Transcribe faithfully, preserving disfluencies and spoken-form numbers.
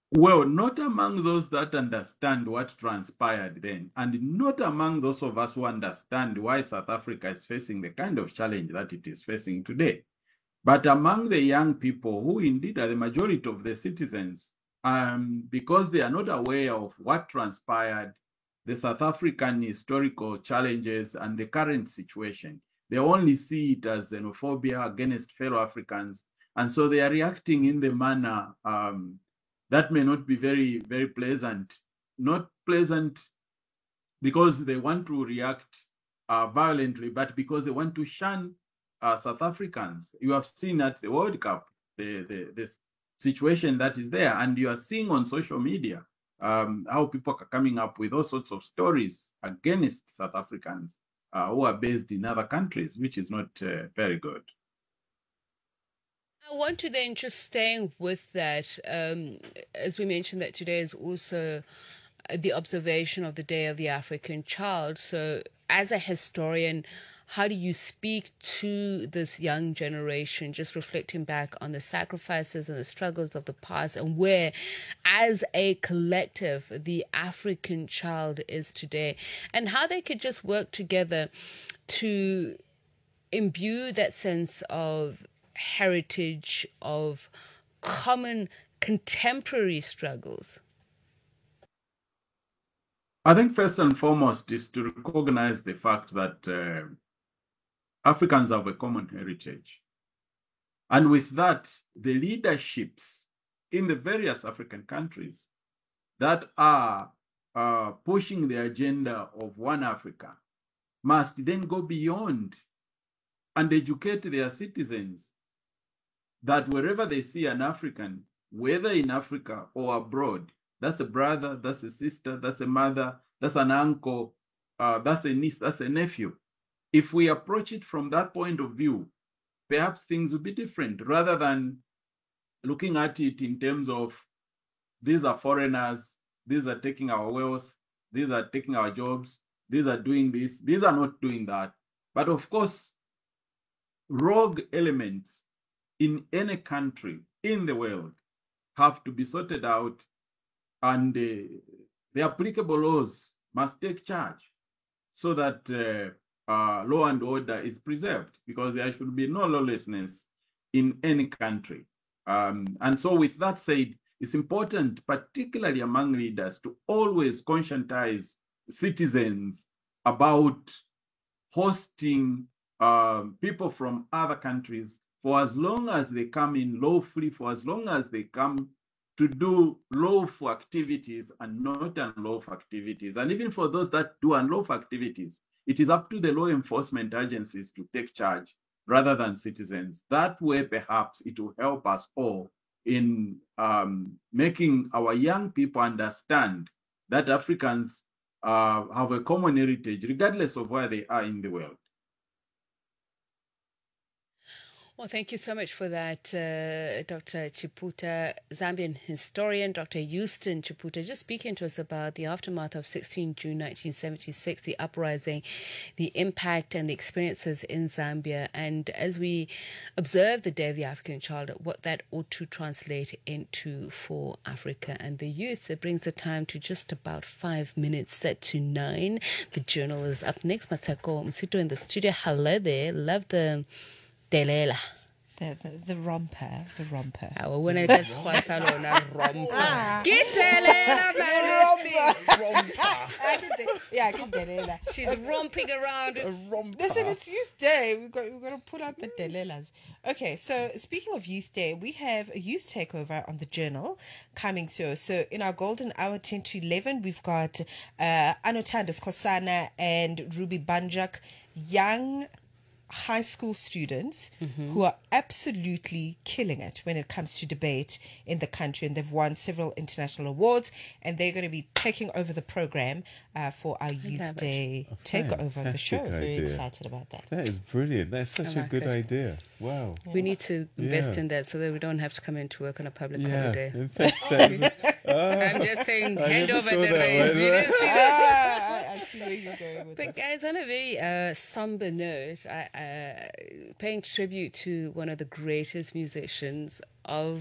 Well, not among those that understand what transpired then, and not among those of us who understand why South Africa is facing the kind of challenge that it is facing today. But among the young people who indeed are the majority of the citizens, um, because they are not aware of what transpired, the South African historical challenges and the current situation, they only see it as xenophobia against fellow Africans. And so they are reacting in the manner um, that may not be very, very pleasant. Not pleasant because they want to react uh, violently, but because they want to shun uh, South Africans. You have seen at the World Cup the, the, the situation that is there, and you are seeing on social media um, how people are coming up with all sorts of stories against South Africans uh, who are based in other countries, which is not uh, very good. I want to then just staying with that, um, as we mentioned that today is also uh, the observation of the Day of the African Child. So, as a historian, how do you speak to this young generation, just reflecting back on the sacrifices and the struggles of the past and where, as a collective, the African child is today, and how they could just work together to imbue that sense of heritage, of common contemporary struggles? I think first and foremost is to recognize the fact that uh, Africans have a common heritage. And with that, the leaderships in the various African countries that are uh, pushing the agenda of one Africa must then go beyond and educate their citizens that wherever they see an African, whether in Africa or abroad, that's a brother, that's a sister, that's a mother, that's an uncle, uh, that's a niece, that's a nephew. If we approach it from that point of view, perhaps things will be different rather than looking at it in terms of these are foreigners, these are taking our wealth, these are taking our jobs, these are doing this, these are not doing that. But of course, rogue elements in any country in the world have to be sorted out, and uh, the applicable laws must take charge so that uh, uh, law and order is preserved, because there should be no lawlessness in any country. Um, and so, with that said, it's important, particularly among leaders, to always conscientize citizens about hosting um, people from other countries for as long as they come in lawfully, for as long as they come to do lawful activities and not unlawful activities. And even for those that do unlawful activities, it is up to the law enforcement agencies to take charge rather than citizens. That way, perhaps it will help us all in um, making our young people understand that Africans uh, have a common heritage, regardless of where they are in the world. Well, thank you so much for that, uh, Doctor Chiputa, Zambian historian, Doctor Houston Chiputa, just speaking to us about the aftermath of sixteen June nineteen seventy-six, the uprising, the impact and the experiences in Zambia. And as we observe the Day of the African Child, what that ought to translate into for Africa and the youth. It brings the time to just about five minutes set to nine. The journal is up next. Matsako Msito in the studio. Hello there. Love the Delela. The, the, the romper, the romper. Oh, when it gets quite a romper. Get Delela, Yeah, get Delela. She's romping around. Listen, it's Youth Day. We've got, we've got to pull out the Delelas. Okay, so speaking of Youth Day, we have a youth takeover on the journal coming through. So in our golden hour, ten to eleven, we've got uh, Anotandas Kosana and Ruby Banjak, young high school students mm-hmm. who are absolutely killing it when it comes to debate in the country, and they've won several international awards, and they're going to be taking over the program uh, for our Youth Day takeover of the show. Idea. Very excited about that. That is brilliant. That's such like a good it. idea. Wow. Yeah. We need to invest yeah. in that so that we don't have to come into work on a public yeah. holiday. In fact, that's, oh, I'm just saying, hand over the reins. You didn't see that? Ah, I, I see where you're going with But this. guys, on a very uh, somber note, I, uh, paying tribute to one of the greatest musicians of